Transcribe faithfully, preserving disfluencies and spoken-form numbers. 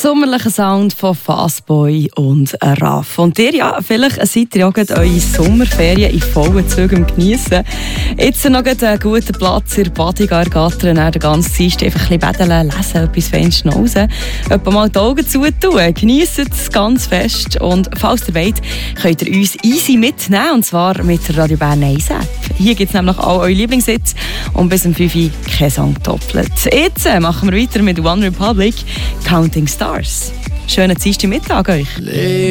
sommerlicher Sound von Fastboy und Raff. Und ihr, ja, vielleicht seid ihr auch gerade eure Sommerferien in vollen Zügen geniessen. Jetzt noch einen guten Platz in der Badegargatter, dann den ganzen Dienstag einfach ein bisschen betteln, lesen, etwas fein schnauzen, etwa mal die Augen zutun. Genießt es ganz fest. Und falls ihr wollt, könnt ihr uns easy mitnehmen, und zwar mit der Radio Bern eins App. Hier gibt es nämlich all eure Lieblingshits und bis um fünf Uhr kein Song doppelt. Jetzt machen wir weiter mit One Republic, Counting Stars. Schönen Dienstag Mittag euch.